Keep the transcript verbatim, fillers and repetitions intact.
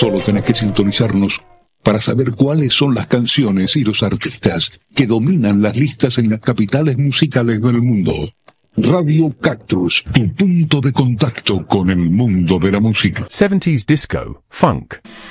Solo tenés que sintonizarnos para saber cuáles son las canciones y los artistas que dominan las listas en las capitales musicales del mundo. Radio Cactus, tu punto de contacto con el mundo de la música. seventies disco, funk,